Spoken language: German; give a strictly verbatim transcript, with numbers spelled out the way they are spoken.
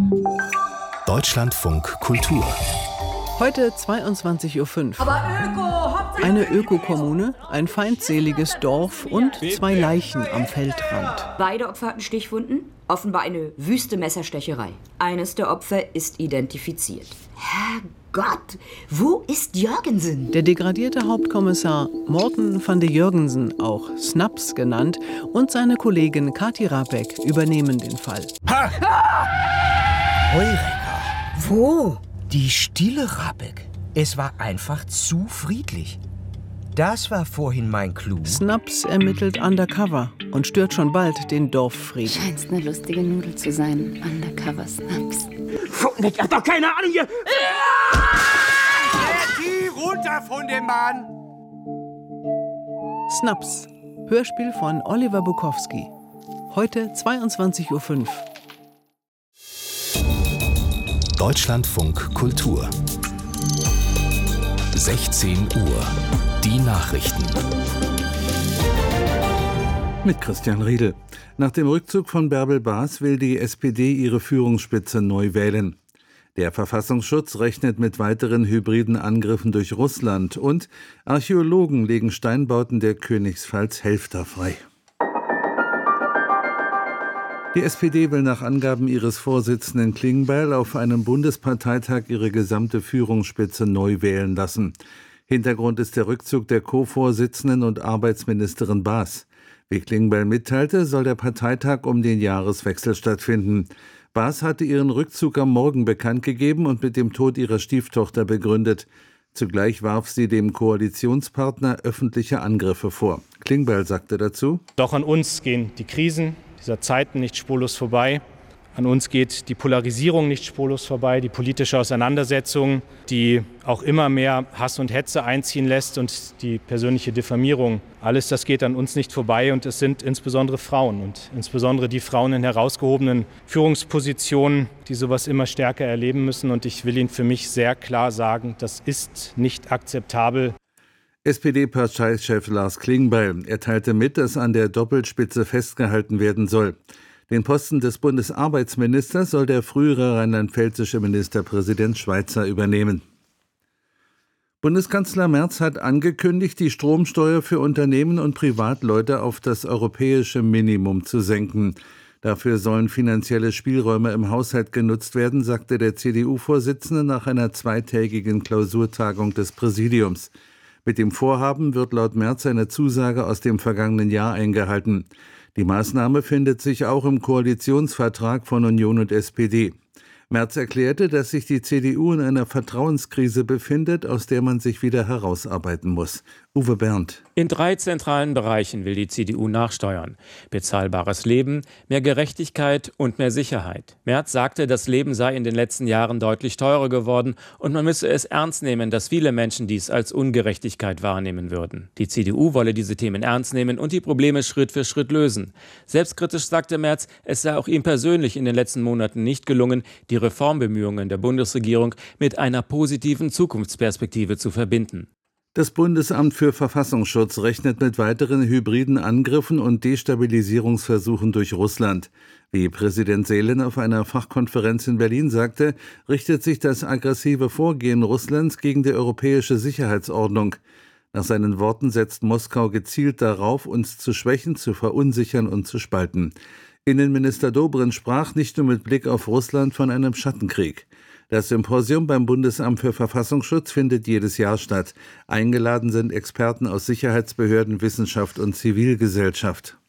Deutschlandfunk Kultur. Heute zweiundzwanzig Uhr fünf. Aber Öko, Hauptsache Eine Ökokommune, ein feindseliges Dorf und zwei Leichen am Feldrand. Beide Opfer hatten Stichwunden, offenbar eine wüste Messerstecherei. Eines der Opfer ist identifiziert. Herrgott, wo ist Jürgensen? Der degradierte Hauptkommissar Morten van de Jurgensen, auch Snaps genannt, und seine Kollegin Kati Rapek übernehmen den Fall. Ha! Heureka! Wo? Die stille Rapek. Es war einfach zu friedlich. Das war vorhin mein Clou. Snaps ermittelt undercover und stört schon bald den Dorffrieden. Scheint's eine lustige Nudel zu sein. Undercover Snaps. Ich hab doch keine Ahnung hier! Geh runter von dem Mann! Snaps. Hörspiel von Oliver Bukowski. Heute zweiundzwanzig Uhr fünf. Deutschlandfunk Kultur. sechzehn Uhr. Die Nachrichten. Mit Christian Riedel. Nach dem Rückzug von Bärbel Baas will die S P D ihre Führungsspitze neu wählen. Der Verfassungsschutz rechnet mit weiteren hybriden Angriffen durch Russland und Archäologen legen Steinbauten der Königspfalz Helfta frei. Die S P D will nach Angaben ihres Vorsitzenden Klingbeil auf einem Bundesparteitag ihre gesamte Führungsspitze neu wählen lassen. Hintergrund ist der Rückzug der Co-Vorsitzenden und Arbeitsministerin Baas. Wie Klingbeil mitteilte, soll der Parteitag um den Jahreswechsel stattfinden. Baas hatte ihren Rückzug am Morgen bekannt gegeben und mit dem Tod ihrer Stieftochter begründet. Zugleich warf sie dem Koalitionspartner öffentliche Angriffe vor. Klingbeil sagte dazu: Doch an uns gehen die Krisen dieser Zeiten nicht spurlos vorbei. An uns geht die Polarisierung nicht spurlos vorbei, die politische Auseinandersetzung, die auch immer mehr Hass und Hetze einziehen lässt und die persönliche Diffamierung. Alles das geht an uns nicht vorbei und es sind insbesondere Frauen und insbesondere die Frauen in herausgehobenen Führungspositionen, die sowas immer stärker erleben müssen. Und ich will Ihnen für mich sehr klar sagen, das ist nicht akzeptabel. S P D-Parteichef Lars Klingbeil. Er teilte mit, dass an der Doppelspitze festgehalten werden soll. Den Posten des Bundesarbeitsministers soll der frühere rheinland-pfälzische Ministerpräsident Schweizer übernehmen. Bundeskanzler Merz hat angekündigt, die Stromsteuer für Unternehmen und Privatleute auf das europäische Minimum zu senken. Dafür sollen finanzielle Spielräume im Haushalt genutzt werden, sagte der C D U-Vorsitzende nach einer zweitägigen Klausurtagung des Präsidiums. Mit dem Vorhaben wird laut Merz eine Zusage aus dem vergangenen Jahr eingehalten. Die Maßnahme findet sich auch im Koalitionsvertrag von Union und S P D. Merz erklärte, dass sich die C D U in einer Vertrauenskrise befindet, aus der man sich wieder herausarbeiten muss. Uwe Berndt. In drei zentralen Bereichen will die C D U nachsteuern. Bezahlbares Leben, mehr Gerechtigkeit und mehr Sicherheit. Merz sagte, das Leben sei in den letzten Jahren deutlich teurer geworden und man müsse es ernst nehmen, dass viele Menschen dies als Ungerechtigkeit wahrnehmen würden. Die C D U wolle diese Themen ernst nehmen und die Probleme Schritt für Schritt lösen. Selbstkritisch sagte Merz, es sei auch ihm persönlich in den letzten Monaten nicht gelungen, die Reformbemühungen der Bundesregierung mit einer positiven Zukunftsperspektive zu verbinden. Das Bundesamt für Verfassungsschutz rechnet mit weiteren hybriden Angriffen und Destabilisierungsversuchen durch Russland. Wie Präsident Seelen auf einer Fachkonferenz in Berlin sagte, richtet sich das aggressive Vorgehen Russlands gegen die europäische Sicherheitsordnung. Nach seinen Worten setzt Moskau gezielt darauf, uns zu schwächen, zu verunsichern und zu spalten. Innenminister Dobrindt sprach nicht nur mit Blick auf Russland von einem Schattenkrieg. Das Symposium beim Bundesamt für Verfassungsschutz findet jedes Jahr statt. Eingeladen sind Experten aus Sicherheitsbehörden, Wissenschaft und Zivilgesellschaft.